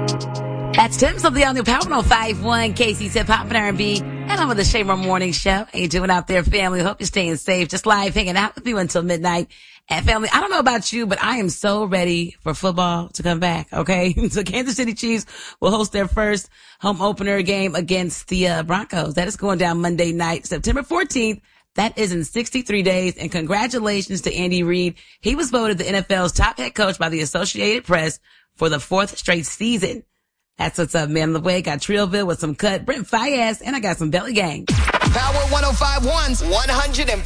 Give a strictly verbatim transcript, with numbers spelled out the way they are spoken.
That's Tim's of the all new Power one oh five point one, K C's Hip Hop and R and B. And I'm with the Shamer Morning Show. How you doing out there, family? Hope you're staying safe. Just live hanging out with you until midnight. And family, I don't know about you, but I am so ready for football to come back, okay? So Kansas City Chiefs will host their first home opener game against the uh, Broncos. That is going down Monday night, September fourteenth. That is in sixty-three days. And congratulations to Andy Reid. He was voted the N F L's top head coach by the Associated Press for the fourth straight season. That's what's up, man. On the way, got Trillville with some cut, Brent Fayez, and I got some Belly Gang. Power one oh five point one's one hundred